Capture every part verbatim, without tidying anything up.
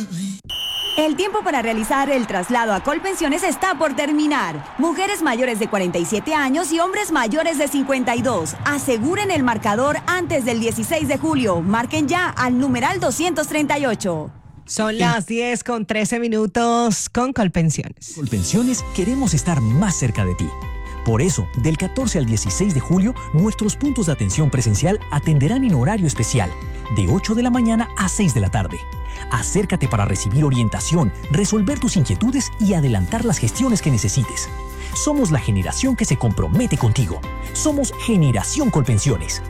El tiempo para realizar el traslado a Colpensiones está por terminar. Mujeres mayores de cuarenta y siete años y hombres mayores de cincuenta y dos. Aseguren el marcador antes del dieciséis de julio. Marquen ya al numeral doscientos treinta y ocho. Son las diez con trece minutos con Colpensiones. Colpensiones queremos estar más cerca de ti. Por eso, del catorce al dieciséis de julio, nuestros puntos de atención presencial atenderán en horario especial, de ocho de la mañana a seis de la tarde. Acércate para recibir orientación, resolver tus inquietudes y adelantar las gestiones que necesites. Somos la generación que se compromete contigo. Somos Generación Colpensiones.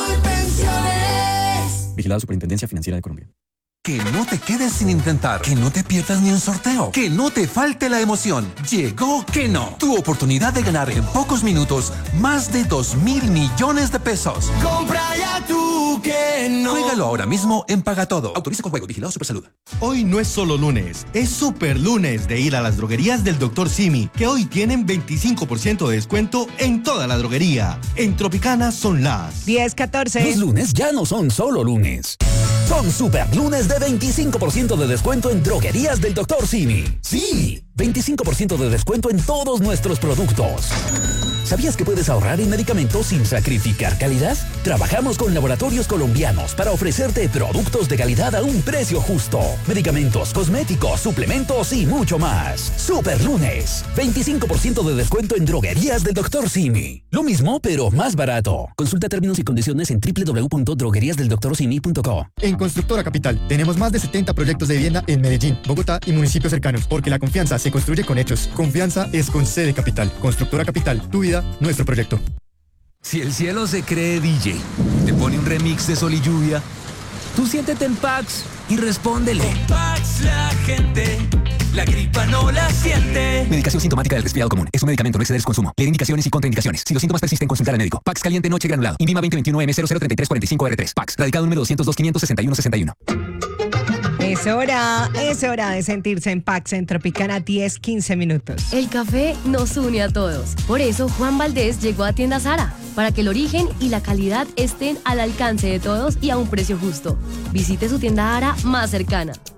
Colpensiones. Vigilada Superintendencia Financiera de Colombia. Que no te quedes sin intentar, que no te pierdas ni un sorteo, que no te falte la emoción. Llegó Keno, tu oportunidad de ganar en pocos minutos más de dos mil millones de pesos. Compra ya tu Keno. Juégalo ahora mismo en Pagatodo. Autoriza con juego, vigilado Supersalud. Hoy no es solo lunes, es super lunes de ir a las droguerías del doctor Simi, que hoy tienen veinticinco por ciento de descuento en toda la droguería. En Tropicana son las diez catorce. Los lunes ya no son solo lunes. Son super lunes de veinticinco por ciento de descuento en droguerías del doctor Simi. Sí, veinticinco por ciento de descuento en todos nuestros productos. ¿Sabías que puedes ahorrar en medicamentos sin sacrificar calidad? Trabajamos con laboratorios colombianos para ofrecerte productos de calidad a un precio justo. Medicamentos, cosméticos, suplementos y mucho más. Super lunes, veinticinco por ciento de descuento en droguerías del doctor Simi. Lo mismo, pero más barato. Consulta términos y condiciones en doble u doble u doble u punto droguerías del doctor simi punto co. En Constructora Capital tenemos más de setenta proyectos de vivienda en Medellín, Bogotá y municipios cercanos, porque la confianza se construye con hechos. Confianza es con C de Capital. Constructora Capital, tu vida, nuestro proyecto. Si el cielo se cree D J, te pone un remix de Sol y Lluvia, tú siéntete en Pax y respóndele. Con Pax la gente, la gripa no la siente. Medicación sintomática del resfriado común. Es un medicamento, no exceder su consumo. Leer indicaciones y contraindicaciones. Si los síntomas persisten, consultar al médico. Pax caliente noche granulado. INVIMA veinte veintiuno M cero cero treinta y tres cuarenta y cinco R tres. Pax. Radicado número doscientos dos quinientos sesenta y uno sesenta y uno. Es hora, es hora de sentirse en Pax en Tropicana diez quince minutos. El café nos une a todos. Por eso Juan Valdés llegó a Tienda Zara, para que el origen y la calidad estén al alcance de todos y a un precio justo. Visite su tienda Zara más cercana.